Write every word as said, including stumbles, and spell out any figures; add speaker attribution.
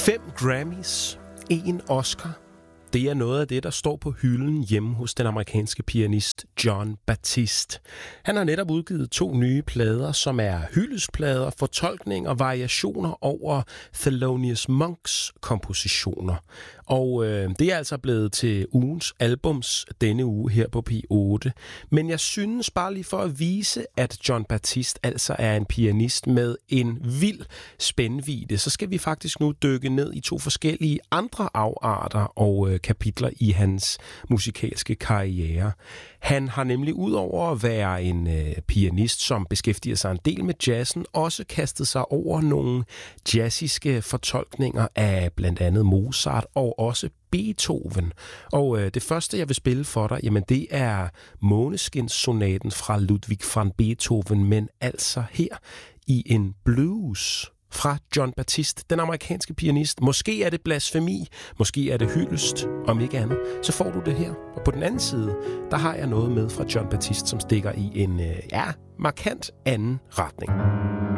Speaker 1: Fem Grammys, en Oscar. Det er noget af det, der står på hylden hjemme hos den amerikanske pianist Jon Batiste. Han har netop udgivet to nye plader, som er hyldestplader, fortolkning og variationer over Thelonious Monks kompositioner. Og øh, det er altså blevet til ugens albums denne uge her på P otte. Men jeg synes bare lige for at vise, at Jon Batiste altså er en pianist med en vild spændvidde, så skal vi faktisk nu dykke ned i to forskellige andre afarter og øh, kapitler i hans musikalske karriere. Han har nemlig udover at være en øh, pianist, som beskæftiger sig en del med jazzen, også kastet sig over nogle jazziske fortolkninger af blandt andet Mozart og også Beethoven. Og øh, det første, jeg vil spille for dig, jamen det er Måneskinssonaten fra Ludwig van Beethoven, men altså her i en blues fra Jon Batiste, den amerikanske pianist. Måske er det blasfemi, måske er det hyldest, om ikke andet. Så får du det her. Og på den anden side, der har jeg noget med fra Jon Batiste, som stikker i en, øh, ja, markant anden retning.